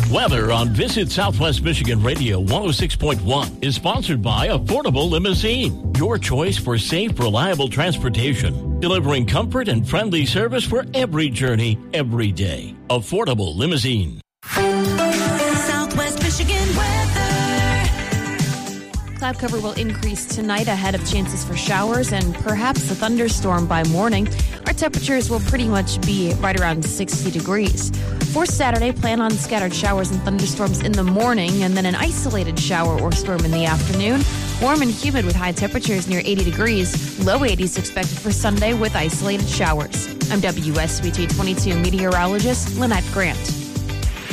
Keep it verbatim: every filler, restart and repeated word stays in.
Weather on Visit Southwest Michigan Radio one oh six point one is sponsored by Affordable Limousine, your choice for safe, reliable transportation, delivering comfort and friendly service for every journey, every day. Affordable Limousine. Southwest Michigan weather. Cloud cover will increase tonight ahead of chances for showers and perhaps a thunderstorm by morning. Our temperatures will pretty much be right around sixty degrees. For Saturday, plan on scattered showers and thunderstorms in the morning and then an isolated shower or storm in the afternoon. Warm and humid with high temperatures near eighty degrees. Low eighties expected for Sunday with isolated showers. I'm W S B T twenty-two meteorologist Lynette Grant.